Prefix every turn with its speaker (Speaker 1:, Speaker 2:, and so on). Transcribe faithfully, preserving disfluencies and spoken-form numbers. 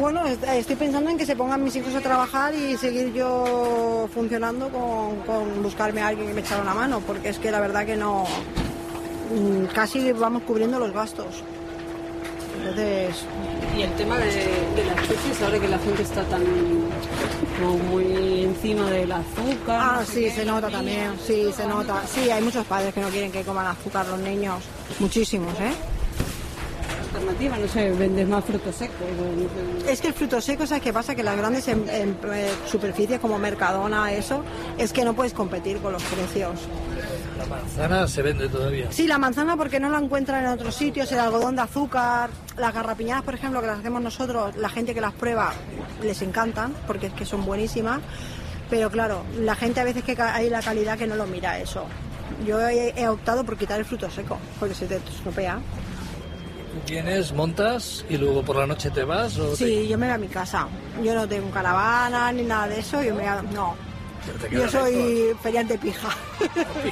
Speaker 1: Bueno, estoy pensando en que se pongan mis hijos a trabajar y seguir yo funcionando con, con buscarme a alguien que me echara una mano, porque es que la verdad que no, casi vamos cubriendo los gastos. Entonces...
Speaker 2: Y el tema de, de las chuches, ahora que la gente está tan como muy encima del azúcar.
Speaker 1: Ah,
Speaker 2: no sé
Speaker 1: sí,
Speaker 2: qué,
Speaker 1: se nota también, sí, se nota. Sí, hay muchos padres que no quieren que coman azúcar los niños, muchísimos, ¿eh?
Speaker 2: Alternativa, no sé, vendes más frutos secos. No sé.
Speaker 1: Es que el fruto seco, ¿sabes qué pasa? Que las grandes en, en, en superficies como Mercadona, eso, es que no puedes competir con los precios.
Speaker 3: La manzana se vende todavía.
Speaker 1: Sí, la manzana porque no la encuentran en otros sitios, el algodón de azúcar, las garrapiñadas, por ejemplo, que las hacemos nosotros, la gente que las prueba les encantan porque es que son buenísimas, pero claro, la gente a veces que hay la calidad que no lo mira eso. Yo he, he optado por quitar el fruto seco porque se te estropea.
Speaker 3: ¿Vienes, montas y luego por la noche te vas? ¿O
Speaker 1: Sí,
Speaker 3: te...
Speaker 1: yo me voy a mi casa. Yo no tengo caravana ni nada de eso, yo me no.
Speaker 3: Te
Speaker 1: Yo soy feriante pija.